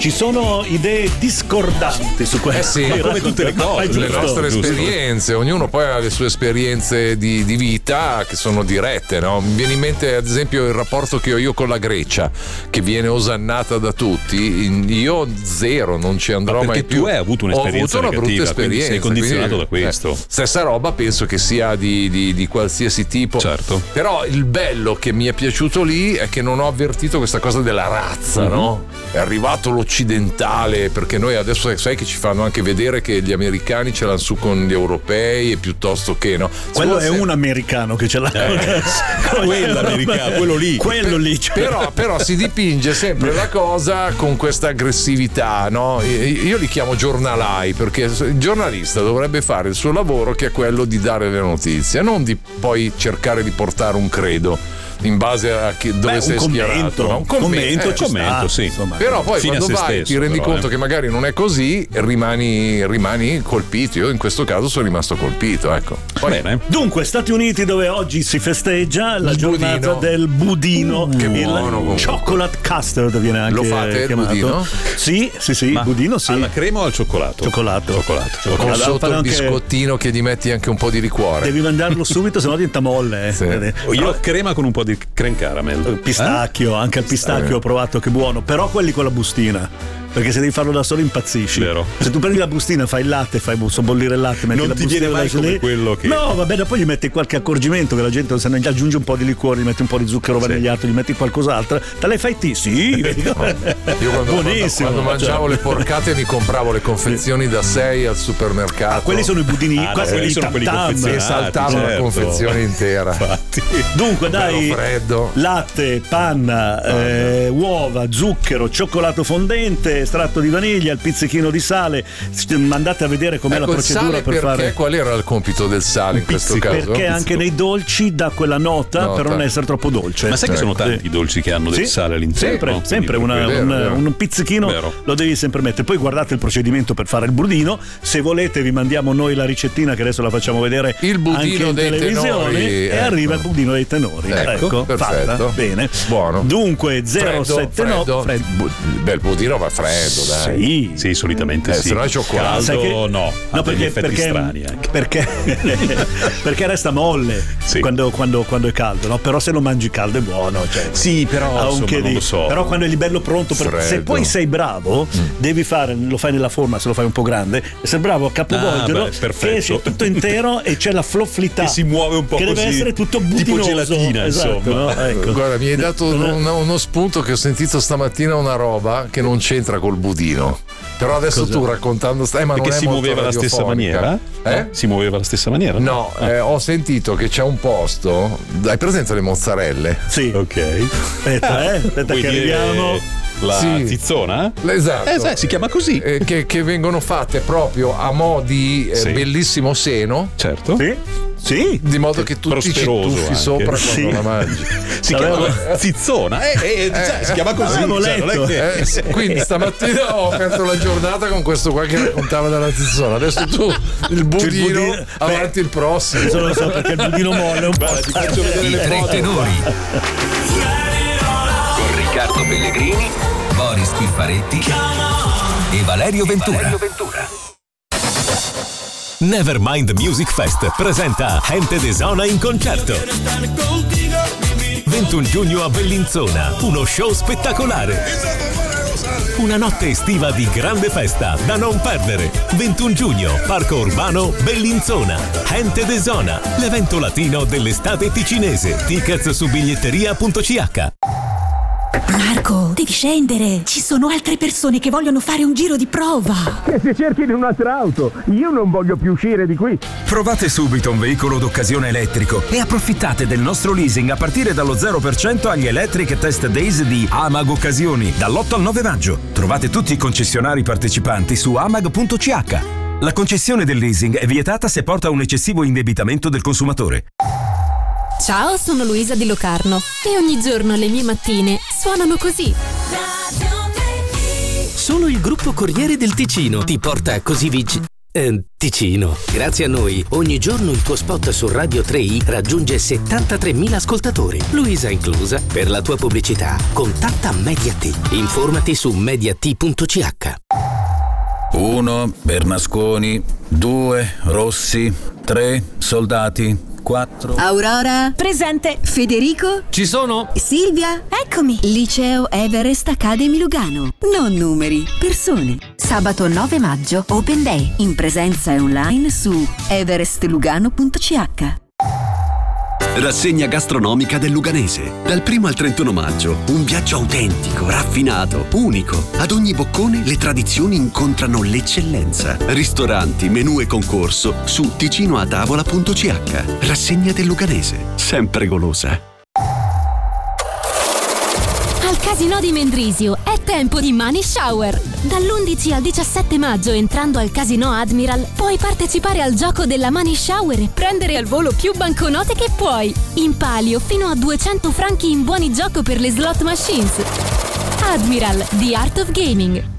ci sono idee discordanti su questo. Sì, come tutte le cose, le nostre esperienze, ognuno poi ha le sue esperienze di vita che sono dirette, no? Mi viene in mente ad esempio il rapporto che ho io con la Grecia, che viene osannata da tutti. Io zero, non ci andrò mai più. Tu hai avuto un'esperienza una negativa, brutta esperienza, sei condizionato da questo. Stessa roba penso che sia di qualsiasi tipo. Certo. Però il bello che mi è piaciuto lì è che non ho avvertito questa cosa della razza, no? È arrivato l'occidentale, perché noi adesso sai che ci fanno anche vedere che gli americani ce l'hanno su con gli europei e piuttosto che no. Quello è un americano che ce l'ha. Quello americano, quello lì. Quello lì. Cioè. Però si dipinge sempre la cosa con questa aggressività, no? Io li chiamo giornalai, perché il giornalista dovrebbe fare il suo lavoro, che è quello di dare le notizie, non di poi cercare di portare un credo in base a dove sei schierato, no? Un commento, sì. Insomma, però poi fine quando a se vai stesso, ti rendi però, conto che magari non è così, rimani colpito. Io in questo caso sono rimasto colpito, ecco. Bene. Dunque, Stati Uniti, dove oggi si festeggia la giornata budino. del budino, Che il buono comunque. chocolate custard viene anche Lo fate chiamato. il budino? Sì, il budino sì. Alla crema o al cioccolato? Cioccolato. Con Allora, sotto il anche- biscottino che gli metti anche un po' di liquore. Devi mandarlo subito, sennò diventa molle. Sì. Io crema con un po' di creme caramel. Pistacchio, anche il pistacchio ho provato, che buono, però quelli con la bustina. Perché se devi farlo da solo impazzisci. Vero. Se tu prendi la bustina, fai il latte, fai bollire il latte, metti Non la ti bustina viene mai là, come lì. quello che- No, vabbè, poi gli metti qualche accorgimento che la gente se ne aggiunge un po' di liquore, gli metti un po' di zucchero vanigliato, gli metti qualcos'altro, te le fai sì. Io Buonissimo. quando mangiavo le porcate mi compravo le confezioni da 6 al supermercato. Quelli sono i budini, quelli sono quelli tam-tam. confezionati. E saltavo la certo. confezione intera. Infatti. Dunque dai, Bello freddo. latte, panna, uova, zucchero, cioccolato fondente, estratto di vaniglia, il pizzichino di sale. Andate a vedere com'è la Ecco, il procedura sale per perché? fare. Qual era il compito del sale in questo caso? Perché anche nei dolci dà quella nota per non essere troppo dolce. Ma sai che sono tanti i dolci che hanno del sale all'interno? Sempre Quindi per quello- vero. un pizzichino Vero. lo devi sempre mettere. Poi guardate il procedimento per fare il budino. Se volete vi mandiamo noi la ricettina, che adesso la facciamo vedere Il budino anche in dei televisione, tenori, e ecco. arriva il budino dei tenori. Ecco, perfetto. fatta. Bene. Buono. Dunque 079 freddo. Bel budino va freddo, dai. Sì. Sì, solitamente sì. se no è cioccolato. Sai che- Caldo no. Ha degli effetti strani anche. perché resta molle Sì. quando è caldo, no? Però se lo mangi caldo è buono, cioè. Sì, però Ha un insomma, che non di- lo so. Però quando è lì bello pronto se Freddo. poi sei bravo devi fare, lo fai nella forma, se lo fai un po' grande, e sei bravo a capovolgerlo, beh, perfetto. che esce tutto intero e c'è la flofflità Che si muove un po' che deve così, essere tutto tipo budinoso, gelatina, esatto, insomma. no? Ecco. Guarda, mi hai dato uno spunto, che ho sentito stamattina una roba che non c'entra col budino. Però adesso tu raccontando ma Perché non è si molto muoveva la stessa radiofonica. maniera? Si muoveva la stessa maniera? No, ho sentito che c'è un posto. Hai presente le mozzarelle? Sì. Ok. Aspetta Vuoi che dire arriviamo. la Sì. zizzona? Esatto. Si chiama così. Che vengono fatte proprio a mo' di Sì. bellissimo seno, Certo. Sì. di modo che tu ti ci Prosperoso tuffi anche. sopra quando Sì. la mangi. Si chiama zizzona. Si chiama così. avevo cioè, non è letto. che- Quindi stamattina ho aperto la giornata con questo qua che raccontava della zizzona. Adesso tu il budino, budino- avanti il prossimo. Adesso lo so perché il budino molle è un po'. Guarda, ti faccio vedere I le tre foto. tenori. Con Riccardo Pellegrini, Boris Piffaretti e Valerio Ventura. Nevermind Music Fest presenta Gente de Zona in concerto. 21 giugno a Bellinzona, uno show spettacolare. Una notte estiva di grande festa da non perdere. 21 giugno, Parco Urbano, Bellinzona. Gente de Zona, l'evento latino dell'estate ticinese. Tickets su biglietteria.ch. Marco, devi scendere. Ci sono altre persone che vogliono fare un giro di prova. Che si cerchino un'altra auto. Io non voglio più uscire di qui. Provate subito un veicolo d'occasione elettrico e approfittate del nostro leasing a partire dallo 0% agli Electric Test Days di Amag Occasioni dall'8 al 9 maggio. Trovate tutti i concessionari partecipanti su amag.ch. La concessione del leasing è vietata se porta a un eccessivo indebitamento del consumatore. Ciao, sono Luisa di Locarno e ogni giorno le mie mattine suonano così. Solo il gruppo Corriere del Ticino ti porta a Così Vici. Ticino. Grazie a noi, ogni giorno il tuo spot su Radio 3i raggiunge 73.000 ascoltatori. Luisa inclusa. Per la tua pubblicità, contatta Mediat. Informati su mediat.ch. 1 Bernasconi, 2 Rossi, 3 Soldati, 4 Aurora, presente. Federico, ci sono. Silvia, eccomi. Liceo Everest Academy Lugano. Non numeri, persone. Sabato 9 maggio, Open Day, in presenza e online su everestlugano.ch. Rassegna gastronomica del Luganese. Dal 1 al 31 maggio, un viaggio autentico, raffinato, unico. Ad ogni boccone le tradizioni incontrano l'eccellenza. Ristoranti, menù e concorso su ticinoatavola.ch. Rassegna del Luganese, sempre golosa. Al Casinò di Mendrisio è tempo di Money Shower. Dall'11 al 17 maggio, entrando al Casinò Admiral, puoi partecipare al gioco della Money Shower e prendere al volo più banconote che puoi. In palio fino a 200 franchi in buoni gioco per le slot machines. Admiral, the art of gaming.